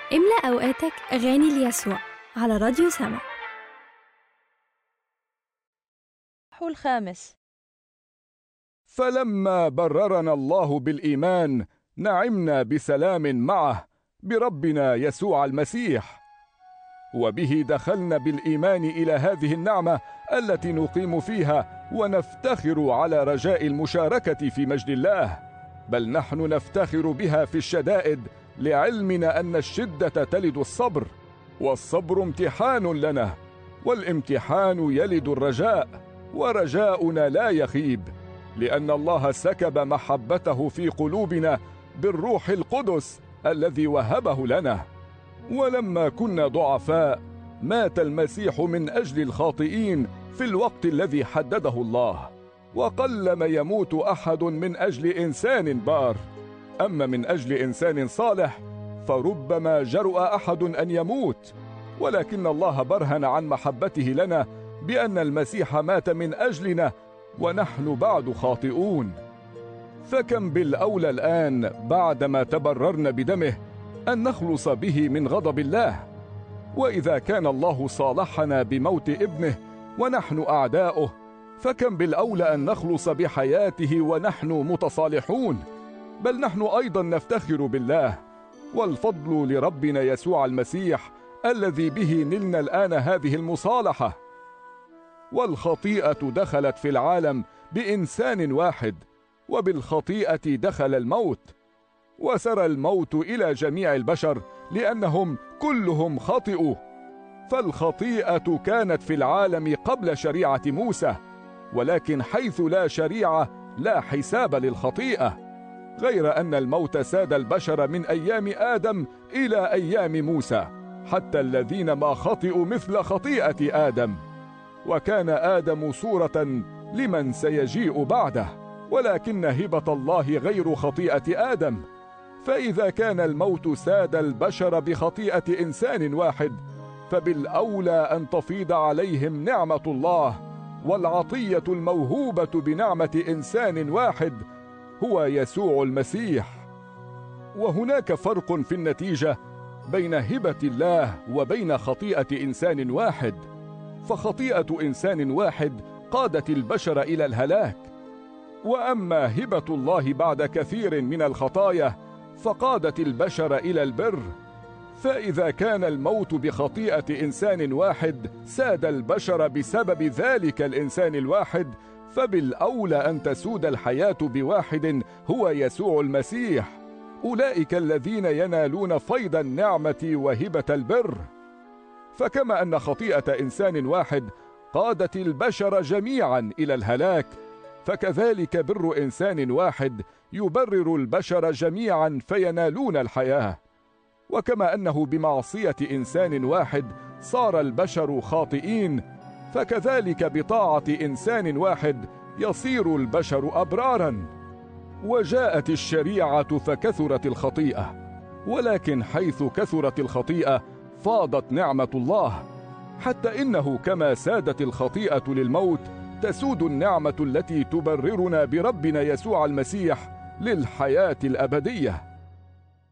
املأ أوقاتك أغاني ليسوع على راديو سما. الخامس. فلما بررنا الله بالإيمان نعمنا بسلام معه بربنا يسوع المسيح، وبه دخلنا بالإيمان إلى هذه النعمة التي نقيم فيها ونفتخر على رجاء المشاركة في مجد الله، بل نحن نفتخر بها في الشدائد، لعلمنا أن الشدة تلد الصبر، والصبر امتحان لنا، والامتحان يلد الرجاء، ورجاؤنا لا يخيب، لأن الله سكب محبته في قلوبنا بالروح القدس الذي وهبه لنا. ولما كنا ضعفاء مات المسيح من أجل الخاطئين في الوقت الذي حدده الله، وقلما يموت أحد من أجل إنسان بار، أما من أجل إنسان صالح فربما جرؤ أحد أن يموت، ولكن الله برهن عن محبته لنا بأن المسيح مات من أجلنا ونحن بعد خاطئون. فكم بالأولى الآن بعدما تبررنا بدمه أن نخلص به من غضب الله. وإذا كان الله صالحنا بموت ابنه ونحن أعداؤه، فكم بالأولى أن نخلص بحياته ونحن متصالحون. بل نحن أيضا نفتخر بالله، والفضل لربنا يسوع المسيح الذي به نلنا الآن هذه المصالحة. والخطيئة دخلت في العالم بإنسان واحد، وبالخطيئة دخل الموت، وسرى الموت إلى جميع البشر لأنهم كلهم خطئوا. فالخطيئة كانت في العالم قبل شريعة موسى، ولكن حيث لا شريعة لا حساب للخطيئة، غير أن الموت ساد البشر من أيام آدم إلى أيام موسى، حتى الذين ما خطئوا مثل خطيئة آدم. وكان آدم صورة لمن سيجيء بعده، ولكن هبة الله غير خطيئة آدم. فإذا كان الموت ساد البشر بخطيئة إنسان واحد، فبالأولى أن تفيض عليهم نعمة الله والعطية الموهوبة بنعمة إنسان واحد هو يسوع المسيح. وهناك فرق في النتيجة بين هبة الله وبين خطيئة إنسان واحد، فخطيئة إنسان واحد قادت البشر إلى الهلاك، وأما هبة الله بعد كثير من الخطايا فقادت البشر إلى البر. فإذا كان الموت بخطيئة إنسان واحد ساد البشر بسبب ذلك الإنسان الواحد، فبالأولى أن تسود الحياة بواحد هو يسوع المسيح، أولئك الذين ينالون فيض النعمة وهبة البر. فكما أن خطيئة إنسان واحد قادت البشر جميعا إلى الهلاك، فكذلك بر إنسان واحد يبرر البشر جميعا فينالون الحياة. وكما أنه بمعصية إنسان واحد صار البشر خاطئين، فكذلك بطاعة إنسان واحد يصير البشر أبرارا. وجاءت الشريعة فكثرت الخطيئة، ولكن حيث كثرت الخطيئة فاضت نعمة الله، حتى إنه كما سادت الخطيئة للموت تسود النعمة التي تبررنا بربنا يسوع المسيح للحياة الأبدية.